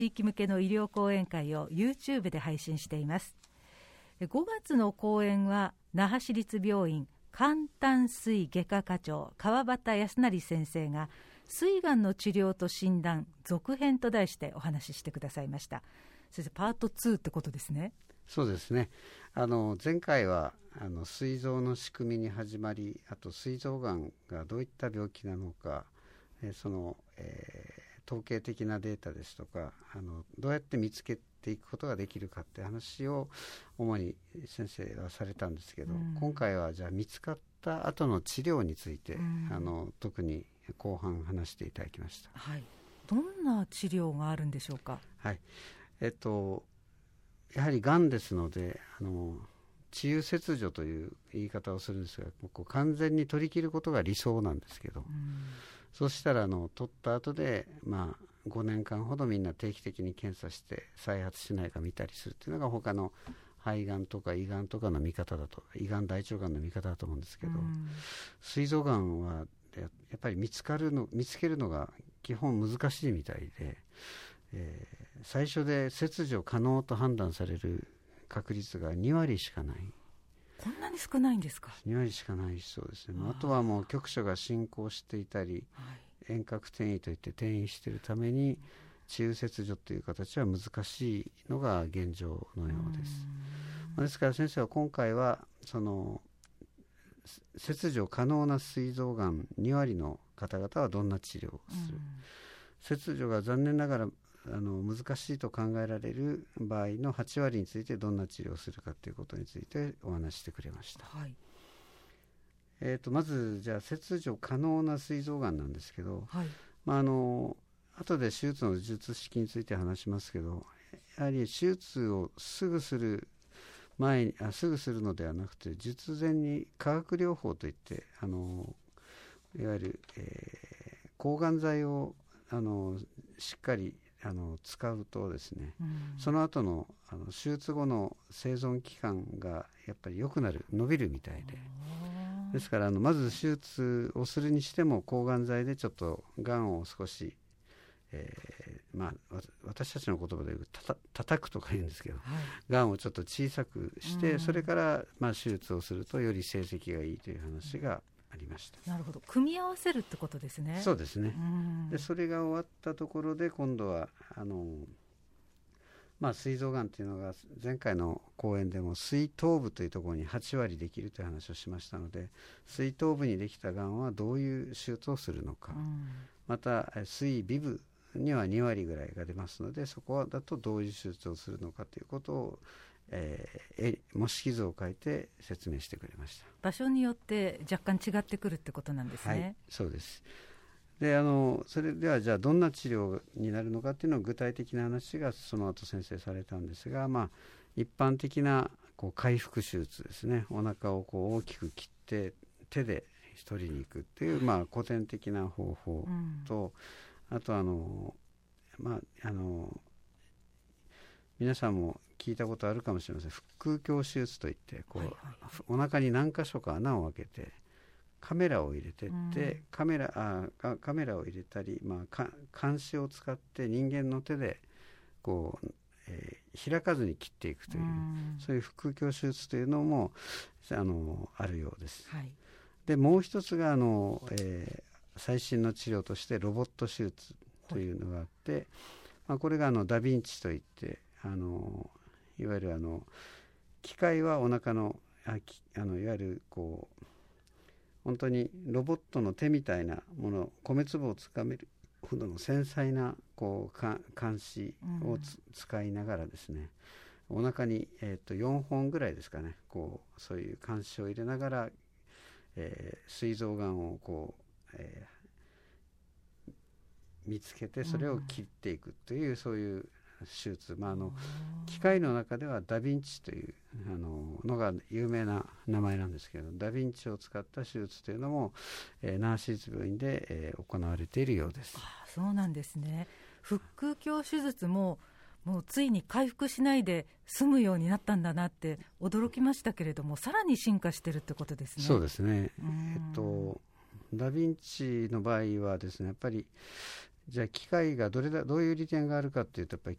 地域向けの医療講演会を YouTube で配信しています。5月の講演は那覇市立病院肝胆膵外科課長川端康成先生が膵がんの治療と診断続編と題してお話ししてくださいました。先生、パート2ってことですね。 そうですね。前回は膵臓の仕組みに始まり、あと膵臓がんがどういった病気なのか、その、統計的なデータですとか、どうやって見つけていくことができるかって話を主に先生はされたんですけど、今回はじゃあ見つかった後の治療について、特に後半話していただきました。 はい、どんな治療があるんでしょうか。 はい、やはりがんですので、治癒切除という言い方をするんですが、こう完全に取り切ることが理想なんですけど、そうしたら取った後で、5年間ほどみんな定期的に検査して再発しないか見たりするというのが他の肺がんとか胃がんとかの見方だと、胃がん大腸がんの見方だと思うんですけど、膵臓がんはやっぱり見つけるのが基本難しいみたいで、最初で切除可能と判断される確率が2割しかない。 こんなに少ないんですか。 2割しかないそうですね。あとはもう局所が進行していたり、遠隔転移といって転移しているために治癒切除という形は難しいのが現状のようです。ですから先生は今回はその切除可能な膵臓がん2割の方々はどんな治療をする、切除が残念ながら難しいと考えられる場合の8割についてどんな治療をするかということについてお話してくれました。 はい。 まずじゃあ切除可能な膵臓がんなんですけど、後で手術の術式について話しますけど、やはり手術をすぐするのではなくて、術前に化学療法といっていわゆる、抗がん剤をしっかり使うとですね、その後の手術後の生存期間がやっぱり良くなる、伸びるみたいで、ですからまず手術をするにしても抗がん剤でちょっとがんを少し、私たちの言葉で言う叩くとか言うんですけど、がんをちょっと小さくして、それから手術をするとより成績がいいという話がありました。 なるほど、組み合わせるってことですね。 そうですね。でそれが終わったところで今度は膵臓がんというのが前回の講演でも膵頭部というところに8割できるという話をしましたので、膵頭部にできたがんはどういう手術をするのか、また膵尾部には2割ぐらいが出ますので、そこだとどういう手術をするのかということを、模式図を書いて説明してくれました。 場所によって若干違ってくるってことなんですね。 はい、そうです。でそれではじゃあどんな治療になるのかっていうのを具体的な話がその後先生されたんですが、一般的な開腹手術ですね。お腹を大きく切って手で取りに行くっていう、古典的な方法と、あと皆さんも聞いたことあるかもしれません。腹腔鏡手術といってお腹に何箇所か穴を開けてカメラを入れてって、カメラを入れたり、鉗子を使って人間の手で開かずに切っていくという、そういう腹腔鏡手術というのもあるようです。でもう一つが最新の治療としてロボット手術というのがあって、これがダヴィンチといっていわゆる機械はお腹のいわゆる本当にロボットの手みたいなもの、米粒をつかめるほどの繊細な鉗子を使いながらですね、お腹に、4本ぐらいですかね、そういう鉗子を入れながら、膵臓がんを見つけてそれを切っていくという、そういう手術、機械の中ではダヴィンチというのが有名な名前なんですけど、ダヴィンチを使った手術というのも、那覇市立病院で、行われているようです。 そうなんですね。腹腔鏡手術もうついに回復しないで済むようになったんだなって驚きましたけれども、さらに進化してるってことですね。 そうですね。ダヴィンチの場合はですね、やっぱりじゃあ機械がどういう利点があるかっていうと、やっぱり